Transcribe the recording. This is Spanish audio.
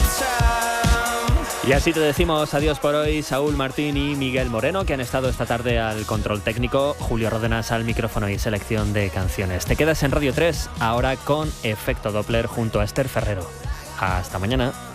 Y así te decimos adiós por hoy, Saúl Martín y Miguel Moreno, que han estado esta tarde al control técnico, Julio Ródenas al micrófono y selección de canciones. Te quedas en Radio 3, ahora con Efecto Doppler junto a Esther Ferrero. Hasta mañana.